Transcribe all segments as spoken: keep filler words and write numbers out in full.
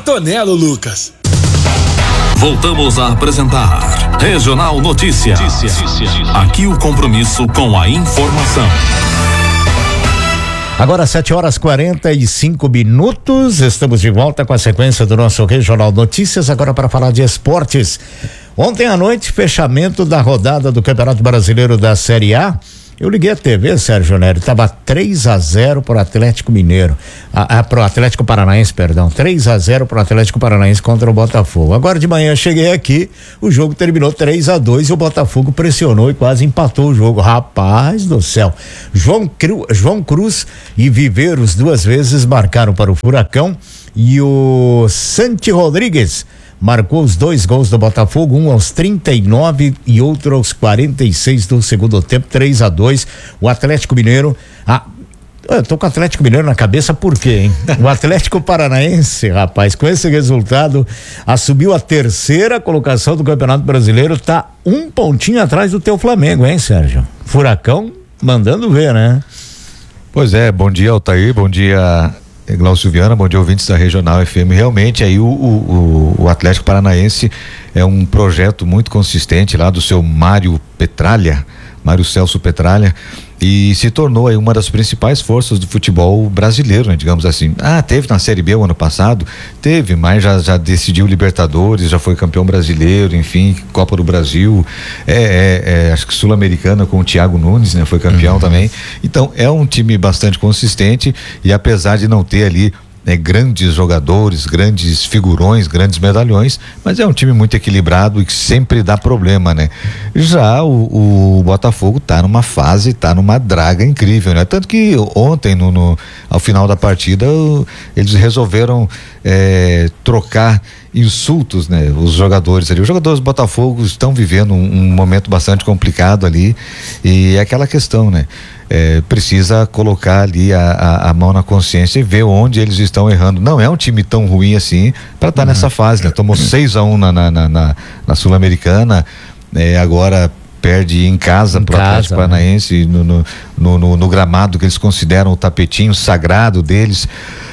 Tonelo, Lucas. Voltamos a apresentar Regional Notícias. Aqui o compromisso com a informação. Agora sete horas quarenta e cinco minutos, estamos de volta com a sequência do nosso Regional Notícias, agora para falar de esportes. Ontem à noite, fechamento da rodada do Campeonato Brasileiro da Série A. Eu liguei a T V, Sérgio Nery, tava três a zero pro Atlético Mineiro, a, a, pro Atlético Paranaense, perdão, três a zero pro Atlético Paranaense contra o Botafogo. Agora de manhã cheguei aqui, o jogo terminou três a dois e o Botafogo pressionou e quase empatou o jogo. Rapaz do céu, João, Cru, João Cruz e Viveiros duas vezes marcaram para o Furacão e o Santi Rodrigues marcou os dois gols do Botafogo, um aos trinta e nove e outro aos quarenta e seis do segundo tempo, três a dois. O Atlético Mineiro, ah, eu tô com o Atlético Mineiro na cabeça por quê, hein? O Atlético Paranaense, rapaz, com esse resultado, assumiu a terceira colocação do Campeonato Brasileiro, tá um pontinho atrás do teu Flamengo, hein, Sérgio? Furacão mandando ver, né? Pois é, bom dia, Altair, bom dia, Glaucio Viana, bom dia, ouvintes da Regional F M. Realmente aí o, o, o Atlético Paranaense é um projeto muito consistente lá do seu Mário Petralha, Mário Celso Petralha, e se tornou aí uma das principais forças do futebol brasileiro, né, digamos assim. Ah, teve na Série B o ano passado? Teve, mas já, já decidiu Libertadores, já foi campeão brasileiro, enfim, Copa do Brasil, é, é, é, acho que Sul-Americana com o Thiago Nunes, né, foi campeão uhum. também. Então é um time bastante consistente e apesar de não ter ali né, grandes jogadores, grandes figurões, grandes medalhões, mas é um time muito equilibrado e que sempre dá problema, né? Já o, o Botafogo tá numa fase, tá numa draga incrível, né? Tanto que ontem, no, no, ao final da partida, o, eles resolveram é, trocar insultos, né? Os jogadores ali, os jogadores do Botafogo estão vivendo um, um momento bastante complicado ali e é aquela questão, né? É, precisa colocar ali a, a, a mão na consciência e ver onde eles estão errando. Não é um time tão ruim assim para estar tá uhum. nessa fase, né? Tomou seis a um na, na, na, na, na Sul-Americana, é, agora perde em casa para o Atlético Paranaense, no, no, no, no, no gramado que eles consideram o tapetinho sagrado deles.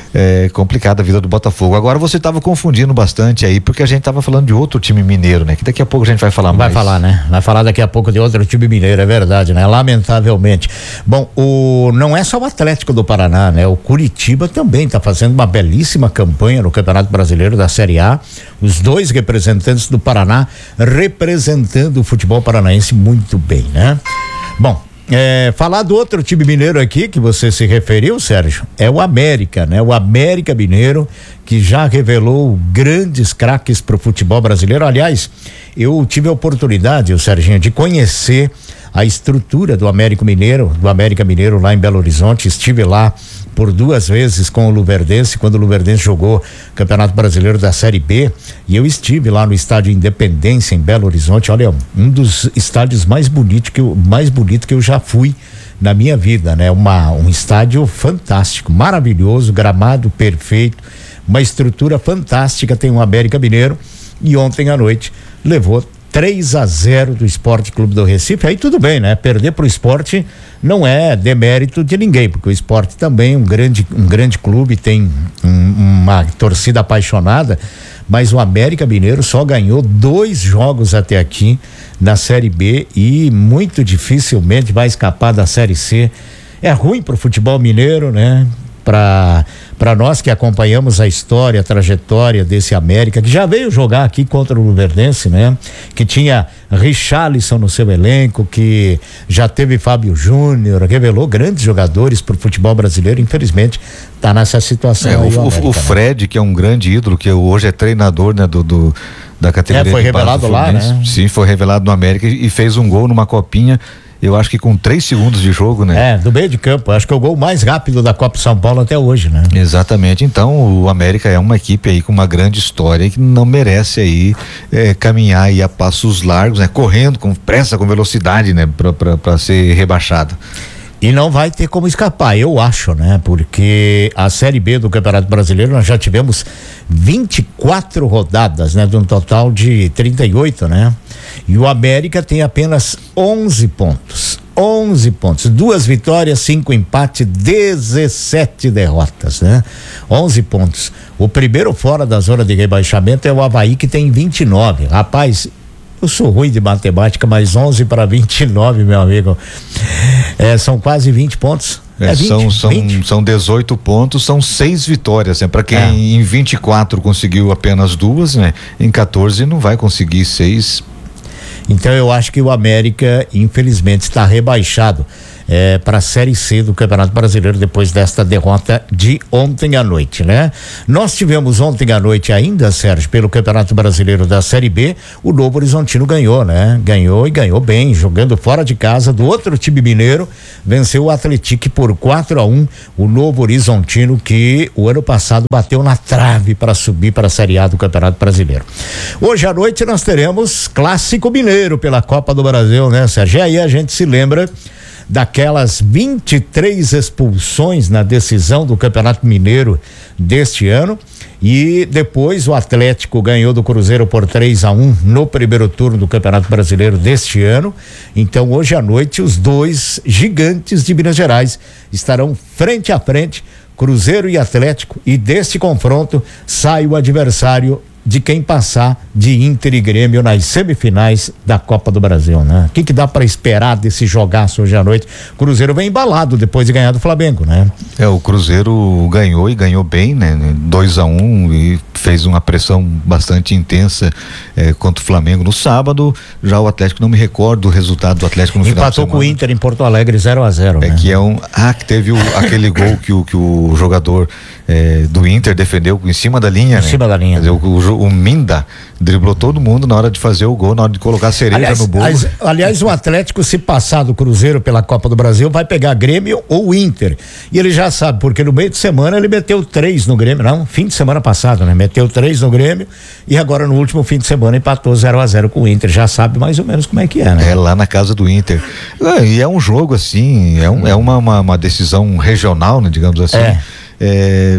É complicada a vida do Botafogo. Agora você estava confundindo bastante aí, porque a gente estava falando de outro time mineiro, né? Que daqui a pouco a gente vai falar vai mais. Vai falar, né? Vai falar daqui a pouco de outro time mineiro, é verdade, né? Lamentavelmente. Bom, o, não é só o Atlético do Paraná, né? O Curitiba também está fazendo uma belíssima campanha no Campeonato Brasileiro da Série A. Os dois representantes do Paraná representando o futebol paranaense muito bem, né? Bom, É, falar do outro time mineiro aqui que você se referiu, Sérgio, é o América, né? O América Mineiro, que já revelou grandes craques para o futebol brasileiro. Aliás, eu tive a oportunidade, o Serginho, de conhecer a estrutura do América Mineiro, do América Mineiro lá em Belo Horizonte. Estive lá por duas vezes com o Luverdense, quando o Luverdense jogou Campeonato Brasileiro da Série B, e eu estive lá no estádio Independência em Belo Horizonte. Olha, um dos estádios mais bonitos que eu, mais bonito que eu já fui na minha vida, né? Uma, um estádio fantástico, maravilhoso, gramado perfeito, uma estrutura fantástica. Tem o América Mineiro e ontem à noite levou três a zero do Sport Clube do Recife. Aí tudo bem, né? Perder pro Sport não é demérito de ninguém, porque o Sport também é um grande, um grande clube, tem um, uma torcida apaixonada, mas o América Mineiro só ganhou dois jogos até aqui na Série B e muito dificilmente vai escapar da Série C. É ruim pro futebol mineiro, né? Para para nós que acompanhamos a história, a trajetória desse América, que já veio jogar aqui contra o Luverdense, né? Que tinha Richarlison no seu elenco, que já teve Fábio Júnior, revelou grandes jogadores para o futebol brasileiro. Infelizmente tá nessa situação. É, aí, o, o, América, o Fred, né? Que é um grande ídolo, que hoje é treinador, né, do, do da categoria. É, foi revelado lá, né? Sim, foi revelado no América e fez um gol numa copinha. Eu acho que com três segundos de jogo, né? É, do meio de campo. Acho que é o gol mais rápido da Copa São Paulo até hoje, né? Exatamente. Então, o América é uma equipe aí com uma grande história que não merece aí é, caminhar aí a passos largos, né? Correndo com pressa, com velocidade, né? Pra, pra, pra ser rebaixado. E não vai ter como escapar, eu acho, né? Porque a Série B do Campeonato Brasileiro nós já tivemos vinte e quatro rodadas, né? De um total de trinta e oito, né? E o América tem apenas onze pontos. onze pontos, duas vitórias, cinco empates, dezessete derrotas, né? onze pontos. O primeiro fora da zona de rebaixamento é o Avaí, que tem vinte e nove. Rapaz, eu sou ruim de matemática, mas onze para vinte e nove, meu amigo, é, são quase vinte pontos. É, é vinte, são, são, são dezoito pontos, são seis vitórias, né? Para quem é. em vinte e quatro conseguiu apenas duas, né? Em quatorze não vai conseguir seis. Então eu acho que o América, infelizmente, está rebaixado é, para a Série C do Campeonato Brasileiro depois desta derrota de ontem à noite, né? Nós tivemos ontem à noite ainda, Sérgio, pelo Campeonato Brasileiro da Série B, o Novo Horizontino ganhou, né? Ganhou e ganhou bem, jogando fora de casa do outro time mineiro, venceu o Atlético por quatro a um, o Novo Horizontino, que o ano passado bateu na trave para subir para a Série A do Campeonato Brasileiro. Hoje à noite nós teremos Clássico Mineiro pela Copa do Brasil, né, Sérgio? E aí a gente se lembra daquelas vinte e três expulsões na decisão do Campeonato Mineiro deste ano, e depois o Atlético ganhou do Cruzeiro por três a um no primeiro turno do Campeonato Brasileiro deste ano. Então hoje à noite os dois gigantes de Minas Gerais estarão frente a frente, Cruzeiro e Atlético, e deste confronto sai o adversário de quem passar de Inter e Grêmio nas semifinais da Copa do Brasil, né? O que que dá para esperar desse jogaço hoje à noite? O Cruzeiro vem embalado depois de ganhar do Flamengo, né? É, o Cruzeiro ganhou e ganhou bem, né? dois a um, e fez uma pressão bastante intensa é, contra o Flamengo no sábado. Já o Atlético, não me recordo do resultado do Atlético no final de semana. Empatou com o Inter em Porto Alegre zero a zero, É, né? Que é um, ah, que teve o, aquele gol que o, que o jogador é, do Inter defendeu em cima da linha, Em né? cima da linha. Quer dizer, o, o, o Minda driblou todo mundo na hora de fazer o gol, na hora de colocar a cereja aliás, no bolo. Aliás, aliás, o Atlético, se passar do Cruzeiro pela Copa do Brasil, vai pegar Grêmio ou Inter. E ele já sabe, porque no meio de semana ele meteu três no Grêmio, não, fim de semana passado, né? Meteu três no Grêmio e agora no último fim de semana empatou zero a zero com o Inter. Já sabe mais ou menos como é que é, né? É, lá na casa do Inter. É, e é um jogo assim, é, um, é uma, uma, uma decisão regional, né? Digamos assim. É. É,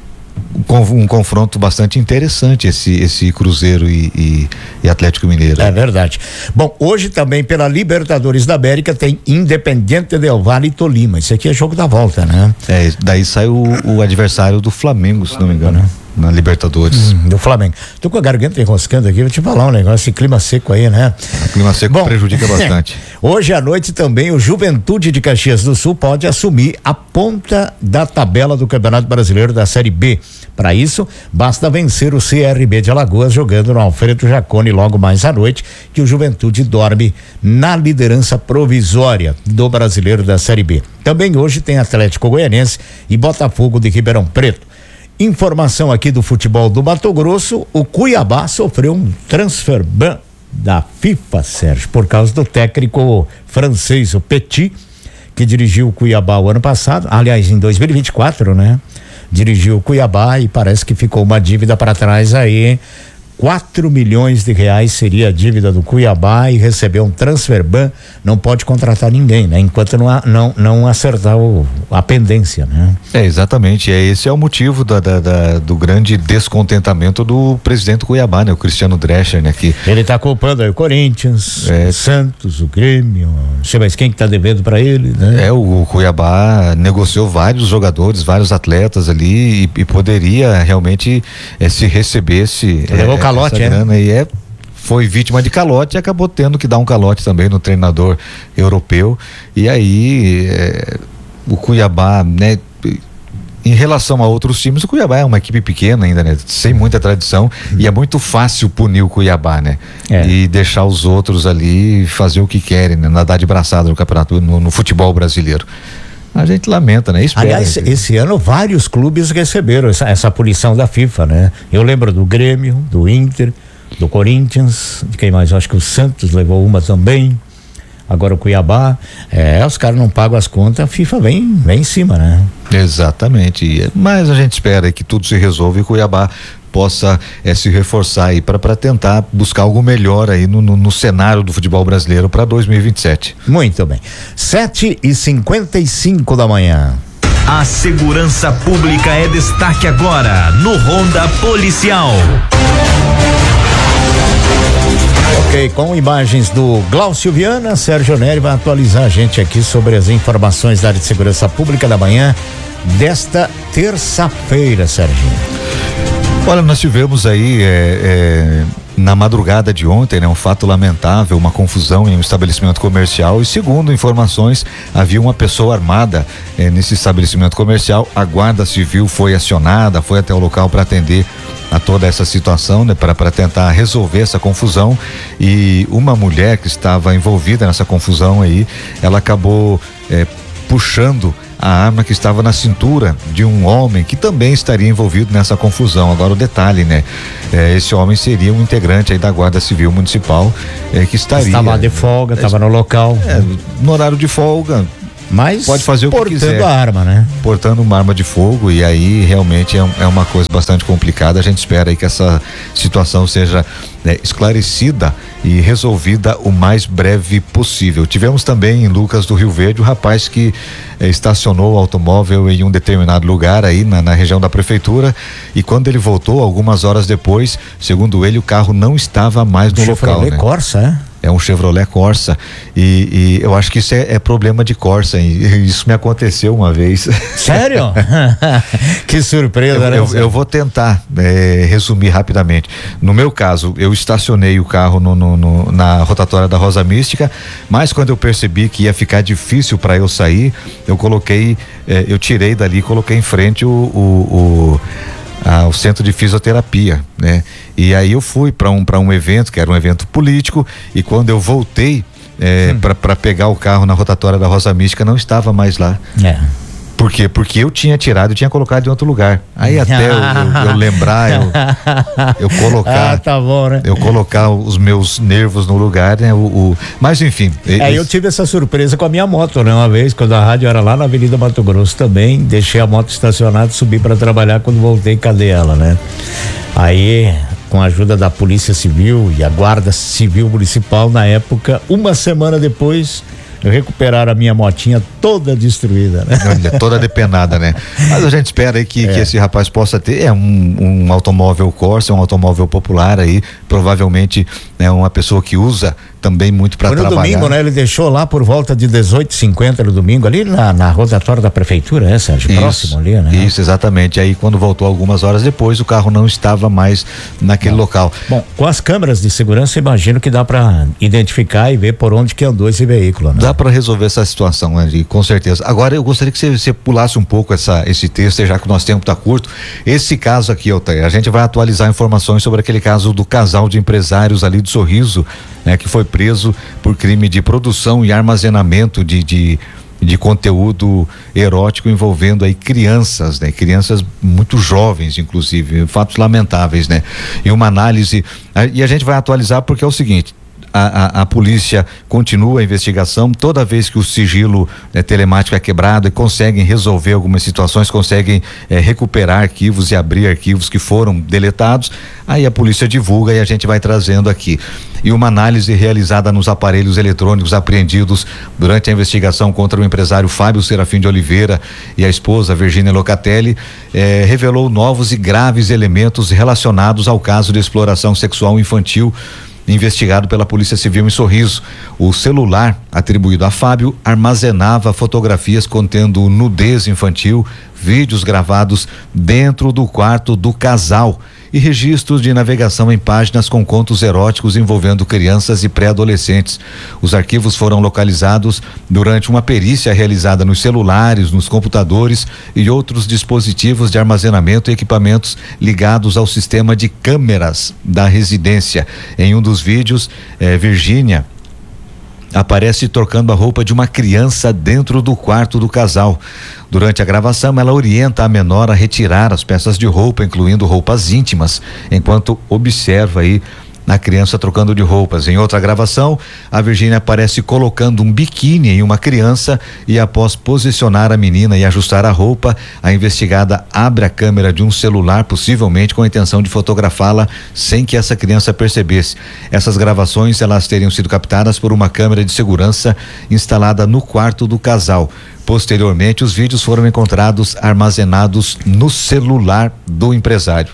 Um, um confronto bastante interessante esse esse Cruzeiro e, e, e Atlético Mineiro. É verdade. Bom, hoje também pela Libertadores da América tem Independiente del Valle e Tolima. Isso aqui é jogo da volta, né? É, daí sai o, o adversário do Flamengo, se não me engano, né? Na Libertadores. Hum, do Flamengo. Tô com a garganta enroscando aqui, vou te falar um negócio, esse clima seco aí, né? O clima seco Bom, prejudica bastante. Hoje à noite também o Juventude de Caxias do Sul pode assumir a ponta da tabela do Campeonato Brasileiro da Série B. Para isso, basta vencer o C R B de Alagoas jogando no Alfredo Jaconi logo mais à noite, que o Juventude dorme na liderança provisória do Brasileiro da Série B. Também hoje tem Atlético Goianiense e Botafogo de Ribeirão Preto. Informação aqui do futebol do Mato Grosso: o Cuiabá sofreu um transfer ban da FIFA, Sérgio, por causa do técnico francês, o Petit, que dirigiu o Cuiabá o ano passado, aliás, em dois mil e vinte e quatro, né? Dirigiu o Cuiabá e parece que ficou uma dívida para trás aí. quatro milhões de reais seria a dívida do Cuiabá e recebeu um transfer ban, não pode contratar ninguém, né? Enquanto não, não, não acertar o, a pendência, né? É, exatamente, é, esse é o motivo da, da, da, do grande descontentamento do presidente do Cuiabá, né? O Cristiano Drescher, né? Que ele tá culpando aí o Corinthians, é, o Santos, o Grêmio, não sei mais quem que tá devendo para ele, né? É, o, o Cuiabá negociou vários jogadores, vários atletas ali e, e poderia realmente é, se recebesse levou é, calote, essa grana, é? E é foi vítima de calote e acabou tendo que dar um calote também no treinador europeu. E aí é, o Cuiabá, né, em relação a outros times, o Cuiabá é uma equipe pequena ainda, né? Sem muita tradição, hum. e é muito fácil punir o Cuiabá, né? É. E deixar os outros ali fazer o que querem, né? Nadar de braçada no campeonato, no, no futebol brasileiro. A gente lamenta, né? Espera, Aliás, né? Esse ano vários clubes receberam essa, essa punição da FIFA, né? Eu lembro do Grêmio, do Inter, do Corinthians, de quem mais? Eu acho que o Santos levou uma também. Agora o Cuiabá, é, os caras não pagam as contas, a FIFA vem, vem em cima, né? Exatamente, mas a gente espera que tudo se resolva e o Cuiabá possa é, se reforçar aí para tentar buscar algo melhor aí no, no, no cenário do futebol brasileiro para dois mil e vinte e sete. Muito bem, sete e cinquenta e cinco da manhã. A segurança pública é destaque agora no Ronda Policial. Ok, com imagens do Glaucio Viana, Sérgio Neri vai atualizar a gente aqui sobre as informações da área de segurança pública da manhã desta terça-feira, Sérgio. Olha, nós tivemos aí é, é, na madrugada de ontem, né, um fato lamentável, uma confusão em um estabelecimento comercial e, segundo informações, havia uma pessoa armada é, nesse estabelecimento comercial. A Guarda Civil foi acionada, foi até o local para atender a toda essa situação, né, para tentar resolver essa confusão, e uma mulher que estava envolvida nessa confusão aí, ela acabou é, puxando a arma que estava na cintura de um homem que também estaria envolvido nessa confusão. Agora o detalhe, né? É, esse homem seria um integrante aí da Guarda Civil Municipal, é, que estaria... Estava de folga, estava é, no local. É, no horário de folga. Mas pode fazer o que quiser. Portando a arma, né? Portando uma arma de fogo, e aí realmente é, é uma coisa bastante complicada. A gente espera aí que essa situação seja né, esclarecida e resolvida o mais breve possível. Tivemos também em Lucas do Rio Verde o rapaz que eh, estacionou o automóvel em um determinado lugar aí na, na região da prefeitura, e quando ele voltou algumas horas depois, segundo ele, o carro não estava mais no local. Chevrolet né? Corsa, é? É um Chevrolet Corsa, e, e eu acho que isso é, é problema de Corsa, e isso me aconteceu uma vez. Sério? Que surpresa, eu, né? Eu, eu vou tentar é, resumir rapidamente. No meu caso, eu estacionei o carro no, no, no, na rotatória da Rosa Mística, mas quando eu percebi que ia ficar difícil para eu sair, eu coloquei, é, eu tirei dali e coloquei em frente o, o, o Ah, o centro de fisioterapia, né? E aí eu fui para um para um evento que era um evento político, e quando eu voltei é, hum. para pegar o carro na rotatória da Rosa Mística, não estava mais lá. É. Por quê? Porque eu tinha tirado e tinha colocado em outro lugar. Aí até eu, eu, eu lembrar, eu, eu colocar. Ah, tá bom, né? Eu colocar os meus nervos no lugar, né? O, o, mas enfim. É, esse... eu tive essa surpresa com a minha moto, né? Uma vez, quando a rádio era lá na Avenida Mato Grosso também, deixei a moto estacionada, subi para trabalhar, quando voltei, cadê ela, né? Aí, com a ajuda da Polícia Civil e a Guarda Civil Municipal, na época, uma semana depois, recuperaram a minha motinha toda destruída, né? Olha, toda depenada, né? Mas a gente espera aí que, é. que esse rapaz possa ter é um, um automóvel Corsa, um automóvel popular aí, provavelmente né, uma pessoa que usa também muito para trabalhar. No domingo, né? Ele deixou lá por volta de dezoito e cinquenta no domingo, ali na, na rotatória da prefeitura, né, Sérgio? Isso, próximo ali, né? Isso, exatamente. Aí quando voltou algumas horas depois, o carro não estava mais naquele não. local. Bom, com as câmeras de segurança, imagino que dá para identificar e ver por onde que andou esse veículo, né? Dá para resolver essa situação, né? Com certeza. Agora eu gostaria que você, você pulasse um pouco essa, esse texto, já que o nosso tempo está curto. Esse caso aqui, Altair, a gente vai atualizar informações sobre aquele caso do casal de empresários ali do Sorriso, né? Que foi preso por crime de produção e armazenamento de, de, de conteúdo erótico envolvendo aí crianças, né? Crianças muito jovens, inclusive, fatos lamentáveis, né? E uma análise, e a gente vai atualizar porque é o seguinte: A, a, a polícia continua a investigação. Toda vez que o sigilo né, telemático é quebrado e conseguem resolver algumas situações, conseguem é, recuperar arquivos e abrir arquivos que foram deletados, aí a polícia divulga e a gente vai trazendo aqui. E uma análise realizada nos aparelhos eletrônicos apreendidos durante a investigação contra o empresário Fábio Serafim de Oliveira e a esposa Virgínia Locatelli eh, revelou novos e graves elementos relacionados ao caso de exploração sexual infantil investigado pela Polícia Civil em Sorriso. O celular atribuído a Fábio armazenava fotografias contendo nudez infantil, vídeos gravados dentro do quarto do casal e registros de navegação em páginas com contos eróticos envolvendo crianças e pré-adolescentes. Os arquivos foram localizados durante uma perícia realizada nos celulares, nos computadores e outros dispositivos de armazenamento e equipamentos ligados ao sistema de câmeras da residência. Em um dos vídeos, eh, Virgínia aparece trocando a roupa de uma criança dentro do quarto do casal. Durante a gravação, ela orienta a menor a retirar as peças de roupa, incluindo roupas íntimas, enquanto observa aí a criança trocando de roupas. Em outra gravação, a Virgínia aparece colocando um biquíni em uma criança e, após posicionar a menina e ajustar a roupa, a investigada abre a câmera de um celular, possivelmente com a intenção de fotografá-la sem que essa criança percebesse. Essas gravações, elas teriam sido captadas por uma câmera de segurança instalada no quarto do casal. Posteriormente, os vídeos foram encontrados armazenados no celular do empresário.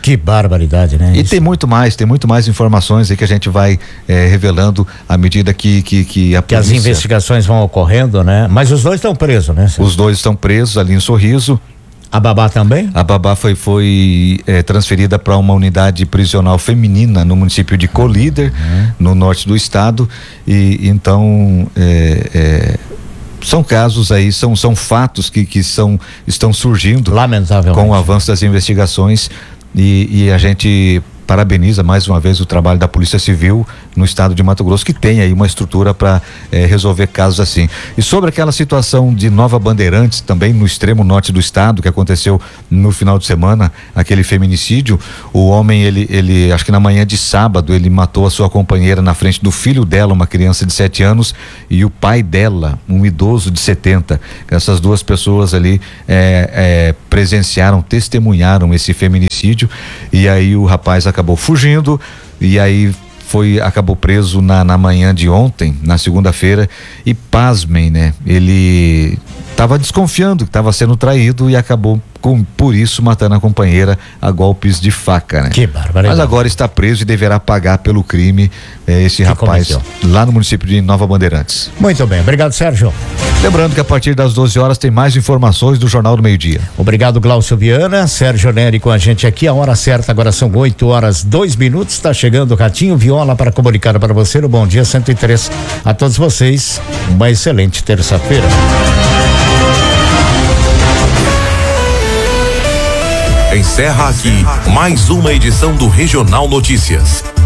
Que barbaridade, né? E Isso. tem muito mais, tem muito mais informações aí que a gente vai é, revelando à medida que, que, que a Que polícia... as investigações vão ocorrendo, né? Mas os dois estão presos, né? Os dois estão presos ali em Sorriso. A babá também? A babá foi, foi é, transferida para uma unidade prisional feminina no município de Colíder, uhum. no norte do estado. E então é, é, são casos aí, são, são fatos que, que são, estão surgindo lamentavelmente com o avanço das investigações. E, e a gente parabeniza mais uma vez o trabalho da Polícia Civil no estado de Mato Grosso, que tem aí uma estrutura para eh, resolver casos assim. E sobre aquela situação de Nova Bandeirantes, também no extremo norte do estado, que aconteceu no final de semana, aquele feminicídio, o homem, ele, ele acho que na manhã de sábado, ele matou a sua companheira na frente do filho dela, uma criança de sete anos, e o pai dela, um idoso de setenta. Essas duas pessoas ali eh, eh, presenciaram, testemunharam esse feminicídio, e aí o rapaz acabou fugindo, e aí foi, acabou preso na, na manhã de ontem, na segunda-feira, e pasmem, né? Ele estava desconfiando que estava sendo traído e acabou com, por isso matando a companheira a golpes de faca, né? Que barbaridade. Mas agora está preso e deverá pagar pelo crime eh, esse que rapaz cometeu lá no município de Nova Bandeirantes. Muito bem, obrigado, Sérgio. Lembrando que a partir das doze horas tem mais informações do Jornal do Meio-Dia. Obrigado, Glaucio Viana, Sérgio Neri com a gente aqui, a hora certa agora são oito horas, dois minutos, está chegando o Ratinho Viola para comunicar para você o Bom Dia cento e três. A todos vocês, uma excelente terça-feira. Encerra aqui mais uma edição do Regional Notícias.